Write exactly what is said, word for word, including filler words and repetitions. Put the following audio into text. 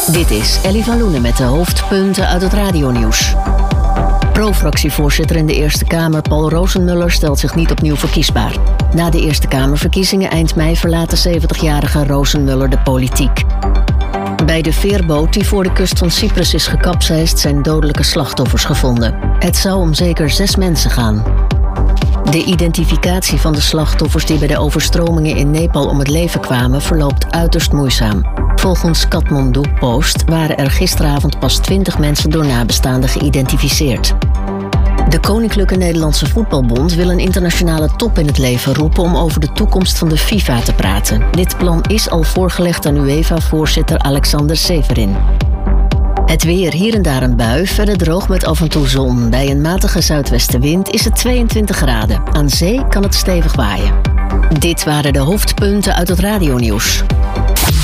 Dit is Ellie van Loenen met de hoofdpunten uit het radionieuws. Pro-fractievoorzitter in de Eerste Kamer Paul Rozenmuller stelt zich niet opnieuw verkiesbaar. Na de Eerste Kamerverkiezingen eind mei verlaat de zeventigjarige Rozenmuller de politiek. Bij de veerboot die voor de kust van Cyprus is gekapseist zijn dodelijke slachtoffers gevonden. Het zou om zeker zes mensen gaan. De identificatie van de slachtoffers die bij de overstromingen in Nepal om het leven kwamen verloopt uiterst moeizaam. Volgens Kathmandu Post waren er gisteravond pas twintig mensen door nabestaanden geïdentificeerd. De Koninklijke Nederlandse Voetbalbond wil een internationale top in het leven roepen om over de toekomst van de FIFA te praten. Dit plan is al voorgelegd aan UEFA-voorzitter Alexander Severin. Het weer, hier en daar een bui, verder droog met af en toe zon. Bij een matige zuidwestenwind is het tweeëntwintig graden. Aan zee kan het stevig waaien. Dit waren de hoofdpunten uit het radionieuws.